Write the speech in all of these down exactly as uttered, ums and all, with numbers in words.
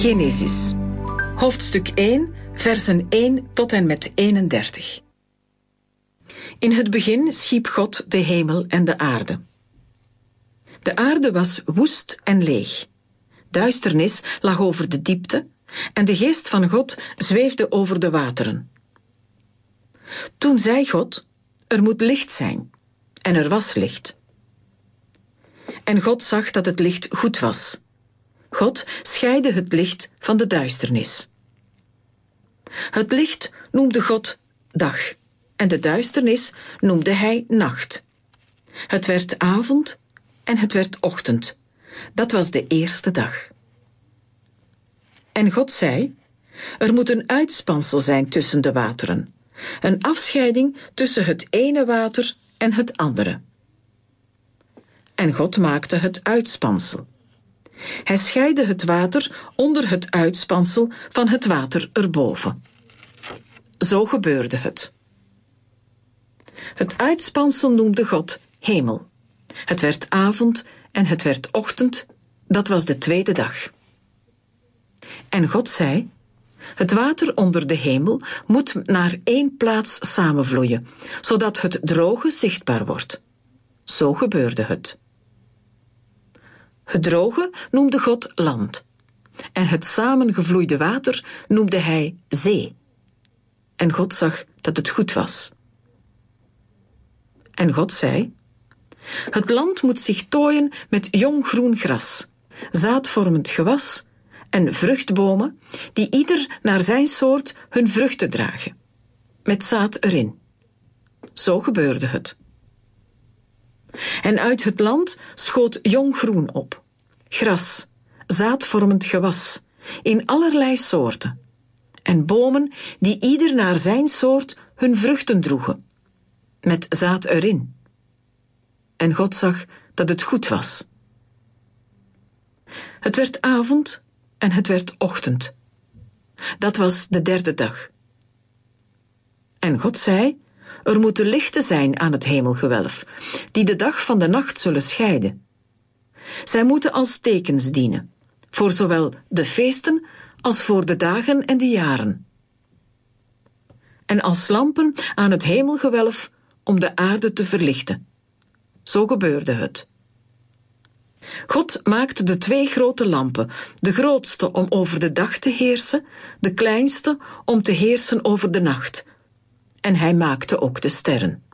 Genesis, hoofdstuk één, versen één tot en met eenendertig. In het begin schiep God de hemel en de aarde. De aarde was woest en leeg. Duisternis lag over de diepte en de geest van God zweefde over de wateren. Toen zei God, er moet licht zijn, en er was licht. En God zag dat het licht goed was. God scheidde het licht van de duisternis. Het licht noemde God dag, en de duisternis noemde hij nacht. Het werd avond en het werd ochtend. Dat was de eerste dag. En God zei, er moet een uitspansel zijn tussen de wateren, een afscheiding tussen het ene water en het andere. En God maakte het uitspansel. Hij scheidde het water onder het uitspansel van het water erboven. Zo gebeurde het. Het uitspansel noemde God hemel. Het werd avond en het werd ochtend, dat was de tweede dag. En God zei, het water onder de hemel moet naar één plaats samenvloeien, zodat het droge zichtbaar wordt. Zo gebeurde het. Het droge noemde God land, en het samengevloeide water noemde hij zee. En God zag dat het goed was. En God zei, het land moet zich tooien met jong groen gras, zaadvormend gewas en vruchtbomen die ieder naar zijn soort hun vruchten dragen, met zaad erin. Zo gebeurde het. En uit het land schoot jong groen op, gras, zaadvormend gewas, in allerlei soorten, en bomen die ieder naar zijn soort hun vruchten droegen, met zaad erin. En God zag dat het goed was. Het werd avond en het werd ochtend. Dat was de derde dag. En God zei, er moeten lichten zijn aan het hemelgewelf, die de dag van de nacht zullen scheiden. Zij moeten als tekens dienen, voor zowel de feesten als voor de dagen en de jaren. En als lampen aan het hemelgewelf om de aarde te verlichten. Zo gebeurde het. God maakte de twee grote lampen, de grootste om over de dag te heersen, de kleinste om te heersen over de nacht. En hij maakte ook de sterren.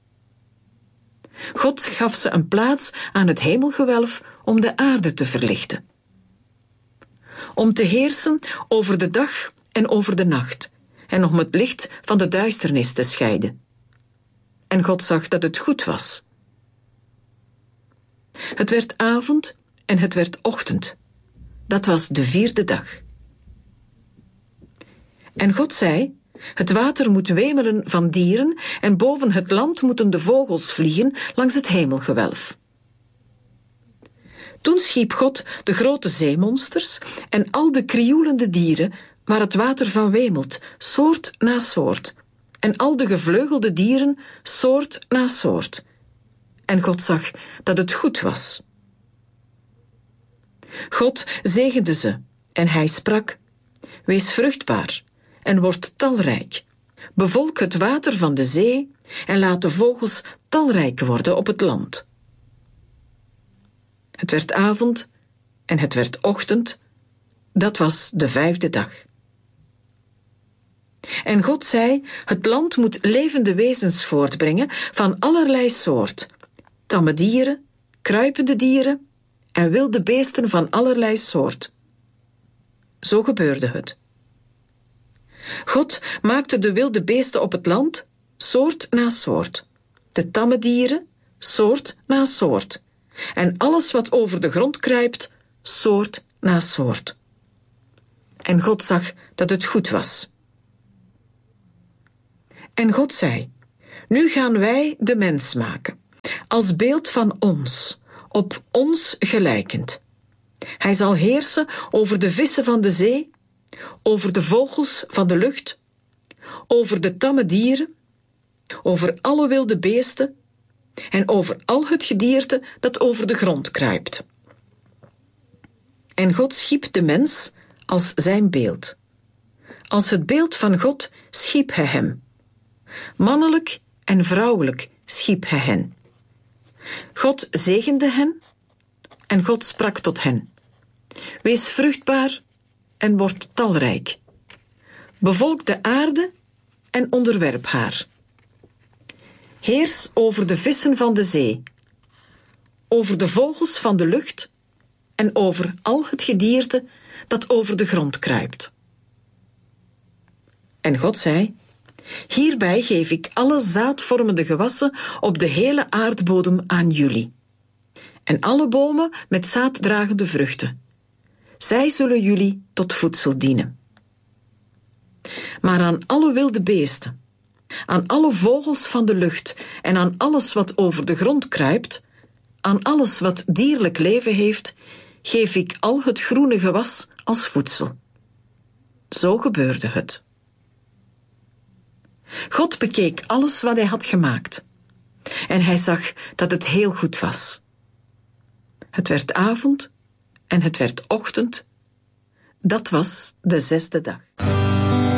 God gaf ze een plaats aan het hemelgewelf om de aarde te verlichten. Om te heersen over de dag en over de nacht, en om het licht van de duisternis te scheiden. En God zag dat het goed was. Het werd avond en het werd ochtend. Dat was de vierde dag. En God zei, het water moet wemelen van dieren en boven het land moeten de vogels vliegen langs het hemelgewelf. Toen schiep God de grote zeemonsters en al de krioelende dieren waar het water van wemelt, soort na soort, en al de gevleugelde dieren, soort na soort. En God zag dat het goed was. God zegende ze, en hij sprak, wees vruchtbaar en word talrijk. Bevolk het water van de zee en laat de vogels talrijk worden op het land. Het werd avond en het werd ochtend, dat was de vijfde dag. En God zei, het land moet levende wezens voortbrengen van allerlei soort, tamme dieren, kruipende dieren en wilde beesten van allerlei soort. Zo gebeurde het. God maakte de wilde beesten op het land, soort na soort, de tamme dieren, soort na soort, en alles wat over de grond kruipt, soort na soort. En God zag dat het goed was. En God zei, nu gaan wij de mens maken, als beeld van ons, op ons gelijkend. Hij zal heersen over de vissen van de zee, over de vogels van de lucht, over de tamme dieren, over alle wilde beesten en over al het gedierte dat over de grond kruipt. En God schiep de mens als zijn beeld. Als het beeld van God schiep hij hem. Mannelijk en vrouwelijk schiep hij hen. God zegende hen en God sprak tot hen. Wees vruchtbaar en word talrijk. Bevolk de aarde en onderwerp haar. Heers over de vissen van de zee, over de vogels van de lucht en over al het gedierte dat over de grond kruipt. En God zei: hierbij geef ik alle zaadvormende gewassen op de hele aardbodem aan jullie, en alle bomen met zaaddragende vruchten. Zij zullen jullie tot voedsel dienen. Maar aan alle wilde beesten, aan alle vogels van de lucht en aan alles wat over de grond kruipt, aan alles wat dierlijk leven heeft, geef ik al het groene gewas als voedsel. Zo gebeurde het. God bekeek alles wat hij had gemaakt, en hij zag dat het heel goed was. Het werd avond en het werd ochtend. Dat was de zesde dag.